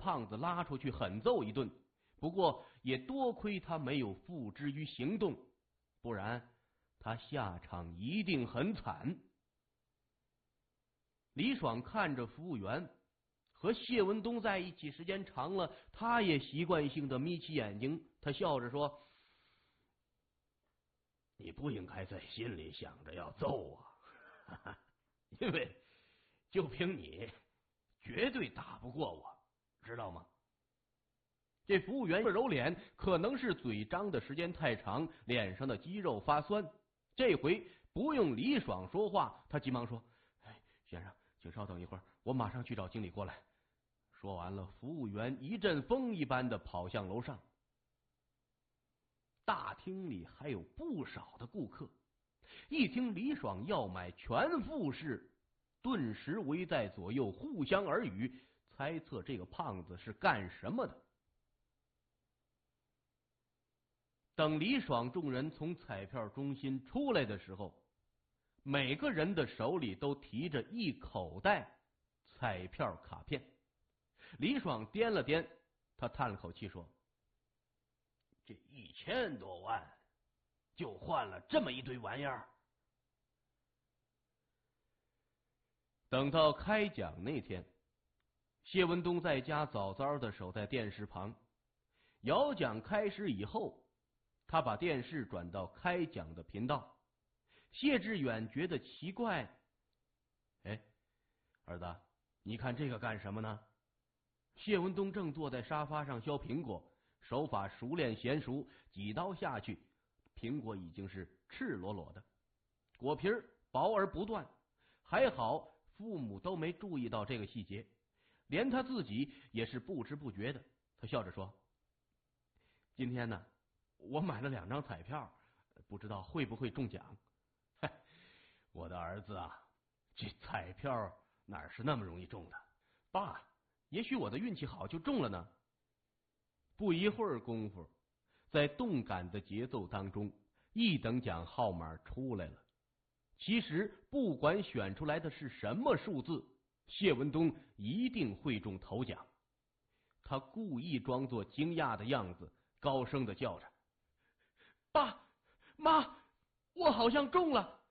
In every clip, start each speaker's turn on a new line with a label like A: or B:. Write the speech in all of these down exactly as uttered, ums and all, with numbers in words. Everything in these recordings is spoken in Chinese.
A: 胖子拉出去狠揍一顿。不过也多亏他没有付之于行动，不然他下场一定很惨。李爽看着服务员，和谢文东在一起时间长了，他也习惯性的眯起眼睛。他笑着说：“你不应该在心里想着要揍我，因为就凭你，绝对打不过我，知道吗？”这服务员揉脸，可能是嘴张的时间太长，脸上的肌肉发酸。这回不用李爽说话，他急忙说：“哎，先生，请稍等一会儿，我马上去找经理过来。”说完了，服务员一阵风一般的跑向楼上。大厅里还有不少的顾客，一听李爽要买全复式，顿时围在左右，互相耳语，猜测这个胖子是干什么的。等李爽众人从彩票中心出来的时候，每个人的手里都提着一口袋彩票卡片。李爽掂了掂，他叹了口气说：“这一千多万就换了这么一堆玩意儿。”等到开奖那天，谢文东在家早早的守在电视旁。摇奖开始以后，他把电视转到开奖的频道。谢志远觉得奇怪：“哎，儿子，你看这个干什么呢？”谢文东正坐在沙发上削苹果，手法熟练娴熟，几刀下去，苹果已经是赤裸裸的，果皮薄而不断。还好父母都没注意到这个细节，连他自己也是不知不觉的。他笑着说：“今天呢，我买了两张彩票，不知道会不会中奖。”“嗨，我的儿子啊，这彩票哪是那么容易中的？爸，也许我的运气好就中了呢。”不一会儿功夫，在动感的节奏当中，一等奖号码出来了。其实不管选出来的是什么数字，谢文东一定会中头奖。他故意装作惊讶的样子，高声的叫着：“爸妈，我好像中了！”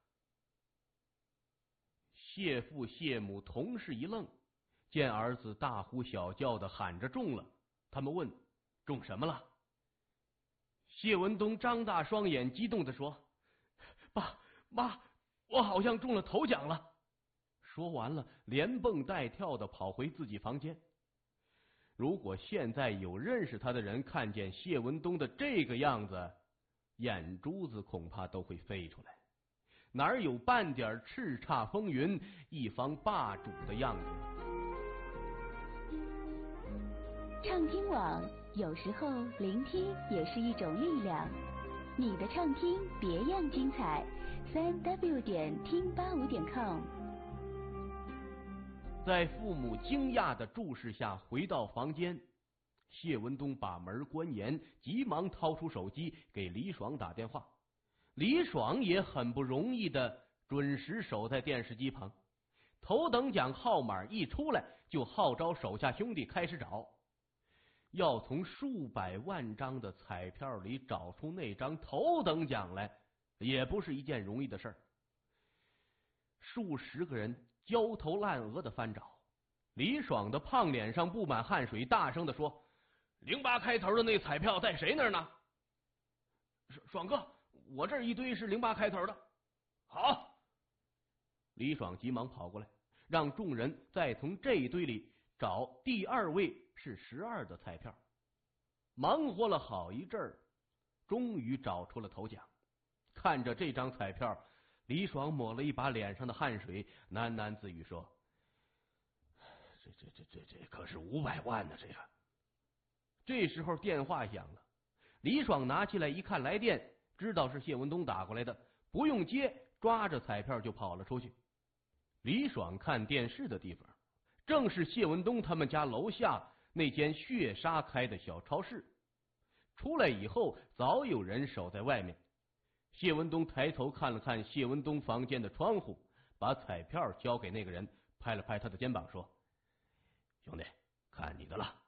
A: 谢父谢母同是一愣，见儿子大呼小叫的喊着中了，他们问：“中什么了？”谢文东张大双眼，激动的说：“爸妈，我好像中了头奖了！”说完了，连蹦带跳的跑回自己房间。如果现在有认识他的人看见谢文东的这个样子，眼珠子恐怕都会飞出来，哪有半点叱咤风云、一方霸主的样子？
B: 畅听网，有时候聆听也是一种力量。你的畅听别样精彩，三 w 点听八五点 com。
A: 在父母惊讶的注视下回到房间，谢文东把门关严，急忙掏出手机给李爽打电话。李爽也很不容易的准时守在电视机旁，头等奖号码一出来，就号召手下兄弟开始找。要从数百万张的彩票里找出那张头等奖来，也不是一件容易的事儿。数十个人焦头烂额的翻找，李爽的胖脸上布满汗水，大声的说：“零八开头的那彩票在谁那儿呢？”“爽哥，我这儿一堆是零八开头的。”“好。”李爽急忙跑过来，让众人再从这一堆里找第二位是十二的彩票。忙活了好一阵儿，终于找出了头奖。看着这张彩票，李爽抹了一把脸上的汗水，喃喃自语说：“这这这这这可是五百万呢！”这个。这时候电话响了，李爽拿起来一看来电，知道是谢文东打过来的，不用接，抓着彩票就跑了出去。李爽看电视的地方，正是谢文东他们家楼下那间血杀开的小超市。出来以后，早有人守在外面。谢文东抬头看了看谢文东房间的窗户，把彩票交给那个人，拍了拍他的肩膀说：“兄弟，看你的了。”